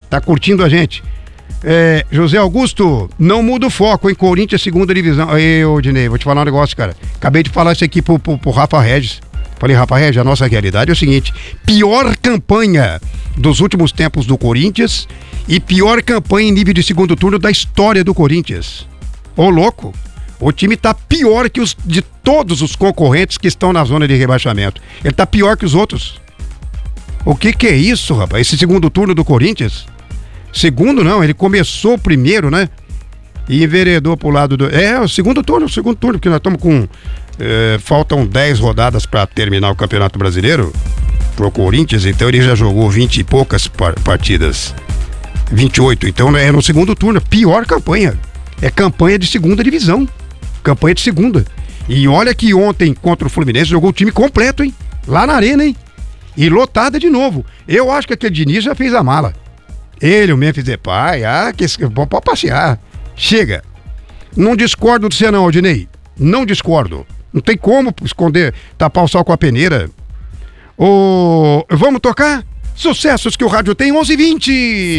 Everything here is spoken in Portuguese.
Tá curtindo a gente. José Augusto, não muda o foco, hein? Corinthians, segunda divisão. Aí, Odinei, vou te falar um negócio, cara. Acabei de falar isso aqui pro Rafa Regis. Falei, Rafa Regis, a nossa realidade é o seguinte: pior campanha dos últimos tempos do Corinthians e pior campanha em nível de segundo turno da história do Corinthians. Ô, louco, o time tá pior que de todos os concorrentes que estão na zona de rebaixamento. Ele tá pior que os outros. O que é isso, rapaz? Esse segundo turno do Corinthians? Segundo não, ele começou primeiro, né? E enveredou pro lado do... o segundo turno, porque nós estamos com... faltam 10 rodadas para terminar o Campeonato Brasileiro pro Corinthians, então ele já jogou 20 e poucas partidas. 28, então é no segundo turno. Pior campanha. É campanha de segunda divisão. Campanha de segunda. E olha que ontem contra o Fluminense jogou o time completo, hein? Lá na arena, hein? E lotada de novo. Eu acho que aquele Diniz já fez a mala. Ele, o Memphis Depay, pode passear. Chega. Não discordo de você não, Odinei. Não discordo. Não tem como esconder, tapar o sol com a peneira. Vamos tocar? Sucessos que o rádio tem, 11h20.